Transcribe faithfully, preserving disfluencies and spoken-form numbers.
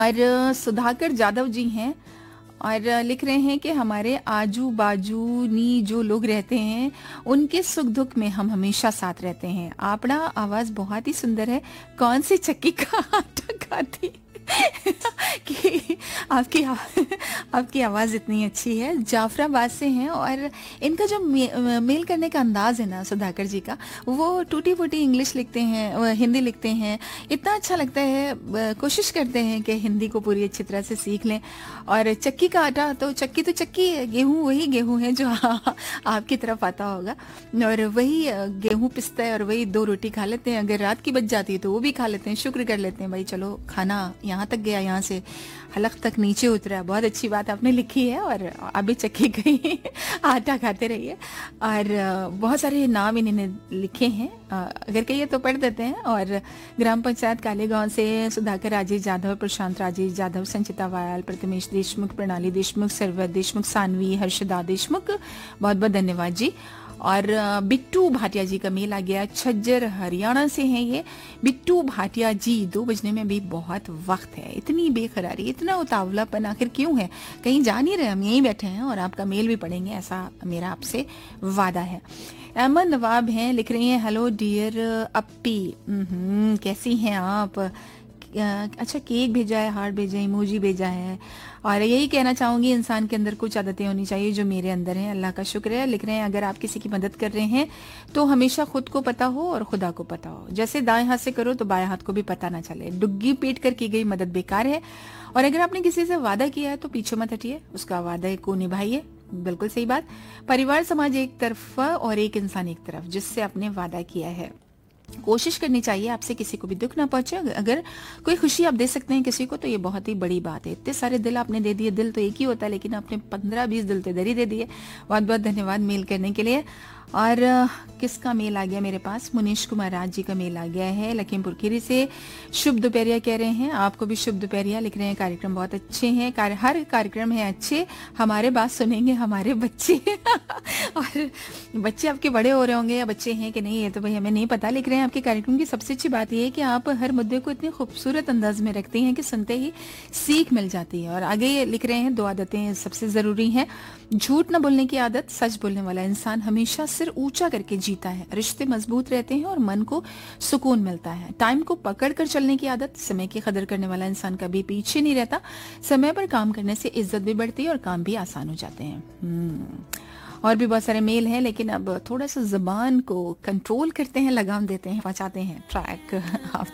और सुधाकर जादव जी हैं और लिख रहे हैं कि हमारे आजू बाजू नी जो लोग रहते हैं उनके सुख दुख में हम हमेशा साथ रहते हैं। आपड़ा आवाज बहुत ही सुंदर है, कौन सी चक्की का आटा खाती कि आपकी आपकी आवाज़ इतनी अच्छी है। जाफराबाद से हैं और इनका जो मे, मेल करने का अंदाज है ना सुधाकर जी का, वो टूटी फूटी इंग्लिश लिखते हैं, हिंदी लिखते हैं, इतना अच्छा लगता है। कोशिश करते हैं कि हिंदी को पूरी अच्छी तरह से सीख लें। और चक्की का आटा, तो चक्की तो चक्की है, गेहूँ वही गेहूँ है जो आपकी तरफ आता होगा, और वही गेहूँ पिसता है और वही दो रोटी खा लेते हैं। अगर रात की बच जाती है तो वो भी खा लेते हैं, शुक्र कर लेते हैं भाई चलो खाना यहाँ तक गया, यहाँ से हलक तक नीचे उतरा। बहुत अच्छी बात आपने लिखी है और अभी चक्की गई आटा खाते रहिए। और बहुत सारे नाम इन्होंने लिखे हैं, अगर कहिए तो पढ़ देते हैं। और ग्राम पंचायत कालेगांव से सुधाकर राजेश जाधव, प्रशांत राजेश जाधव, संचिता वायाल, प्रतिमेश देशमुख, प्रणाली देशमुख, सरवर देशमुख, सानवी, हर्षदा देशमुख, बहुत बहुत धन्यवाद जी। और बिट्टू भाटिया जी का मेल आ गया, छज्जर हरियाणा से हैं ये। बिट्टू भाटिया जी, दो बजने में भी बहुत वक्त है, इतनी बेकरारी, इतना उतावलापन आखिर क्यों है? कहीं जा नहीं रहे, हम यहीं बैठे हैं और आपका मेल भी पढ़ेंगे, ऐसा मेरा आपसे वादा है। अहमद नवाब हैं, लिख रही हैं, हेलो डियर अप्पी, कैसी हैं आप? अच्छा केक भेजा है, हार्ट भेजा है, इमोजी भेजा है, और यही कहना चाहूंगी इंसान के अंदर कुछ आदतें होनी चाहिए जो मेरे अंदर हैं, अल्लाह का शुक्र है। लिख रहे हैं, अगर आप किसी की मदद कर रहे हैं तो हमेशा खुद को पता हो और खुदा को पता हो। जैसे दाएं हाथ से करो तो बाएं हाथ को भी पता ना चले। डुग्गी पीट कर की गई मदद बेकार है। और अगर आपने किसी से वादा किया है तो पीछे मत हटिए, उसका वादा को निभाइए। बिल्कुल सही बात। परिवार समाज एक तरफ और एक इंसान एक तरफ, जिससे आपने वादा किया है कोशिश करनी चाहिए आपसे किसी को भी दुख ना पहुंचे। अगर कोई खुशी आप दे सकते हैं किसी को तो ये बहुत ही बड़ी बात है। इतने सारे दिल आपने दे दिए, दिल तो एक ही होता है लेकिन आपने पंद्रह बीस दिल तो इधर ही दे दिए। बहुत बहुत धन्यवाद मेल करने के लिए। और किसका मेल आ गया मेरे पास? मुनीश कुमार राज जी का मेल आ गया है, लखीमपुर खीरी से। शुभ दोपहरिया कह रहे हैं, आपको भी शुभ दोपहरिया। लिख रहे हैं, कार्यक्रम बहुत अच्छे हैं, कार्य, हर कार्यक्रम है अच्छे, हमारे बात सुनेंगे हमारे बच्चे और बच्चे आपके बड़े हो रहे होंगे या बच्चे हैं कि नहीं ये तो भाई हमें नहीं पता। लिख रहे हैं, आपके कार्यक्रम की सबसे अच्छी बात यह है कि आप हर मुद्दे को इतनी खूबसूरत अंदाज में रखते हैं कि सुनते ही सीख मिल जाती है। और आगे लिख रहे हैं, दो आदतें सबसे जरूरी हैं, झूठ न बोलने की आदत, सच बोलने वाला इंसान हमेशा सिर ऊंचा करके जीता है, रिश्ते मजबूत रहते हैं और मन को सुकून मिलता है। टाइम को पकड़ कर चलने की आदत, समय की कदर करने वाला इंसान कभी पीछे नहीं रहता। समय पर काम करने से इज्जत भी बढ़ती है और काम भी आसान हो जाते हैं। और भी बहुत सारे मेल हैं लेकिन अब थोड़ा सा जुबान को कंट्रोल करते हैं, लगाम देते हैं, पहुंचाते हैं ट्रैक